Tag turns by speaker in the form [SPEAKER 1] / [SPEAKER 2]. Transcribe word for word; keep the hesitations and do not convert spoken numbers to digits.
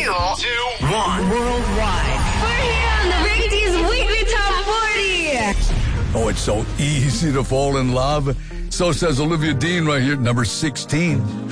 [SPEAKER 1] two, one.
[SPEAKER 2] Worldwide.
[SPEAKER 3] We're here on the Rick D's Weekly Top forty.
[SPEAKER 4] Oh, it's so easy to fall in love. So says Olivia Dean right here, number sixteen.